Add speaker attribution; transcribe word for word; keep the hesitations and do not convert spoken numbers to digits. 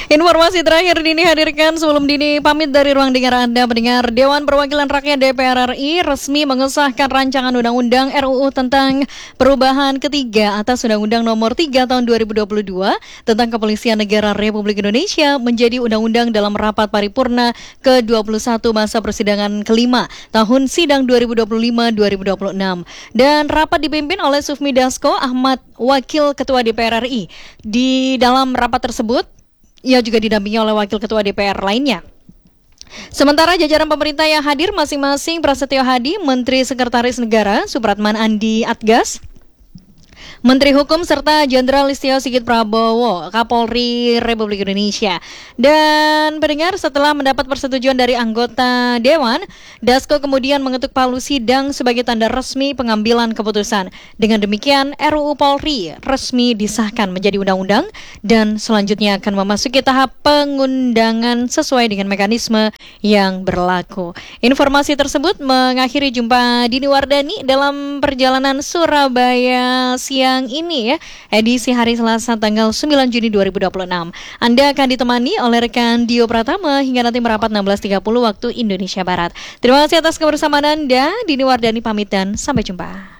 Speaker 1: Informasi terakhir Dini hadirkan sebelum Dini pamit dari ruang dengar Anda mendengar. Dewan Perwakilan Rakyat D P R R I resmi mengesahkan rancangan undang-undang R U U tentang perubahan ketiga atas Undang-Undang Nomor tiga Tahun dua ribu dua puluh dua tentang Kepolisian Negara Republik Indonesia menjadi undang-undang dalam rapat paripurna ke dua puluh satu masa persidangan kelima tahun sidang dua ribu dua puluh lima dua ribu dua puluh enam. Dan rapat dipimpin oleh Sufmi Dasko Ahmad, Wakil Ketua D P R R I. Di dalam rapat tersebut ia juga didampingi oleh Wakil Ketua D P R lainnya. Sementara jajaran pemerintah yang hadir masing-masing Prasetyo Hadi, Menteri Sekretaris Negara, Supratman Andi Atgas, Menteri Hukum serta Jenderal Listio Sigit Prabowo, Kapolri Republik Indonesia. Dan pendengar, setelah mendapat persetujuan dari anggota Dewan, Dasko kemudian mengetuk palu sidang sebagai tanda resmi pengambilan keputusan. Dengan demikian, R U U Polri resmi disahkan menjadi undang-undang dan selanjutnya akan memasuki tahap pengundangan sesuai dengan mekanisme yang berlaku. Informasi tersebut mengakhiri jumpa Dini Wardani dalam perjalanan Surabaya siang ini ya, edisi hari Selasa tanggal sembilan Juni dua ribu dua puluh enam. Anda akan ditemani oleh rekan Dio Pratama hingga nanti merapat enam belas tiga puluh waktu Indonesia Barat. Terima kasih atas kebersamaan Anda. Dini Wardani pamit dan sampai jumpa.